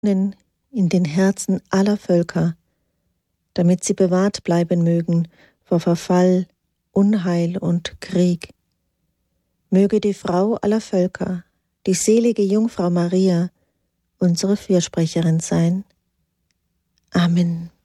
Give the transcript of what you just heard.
in den Herzen aller Völker, damit sie bewahrt bleiben mögen vor Verfall, Unheil und Krieg. Möge die Frau aller Völker, die selige Jungfrau Maria, unsere Fürsprecherin sein. Amen.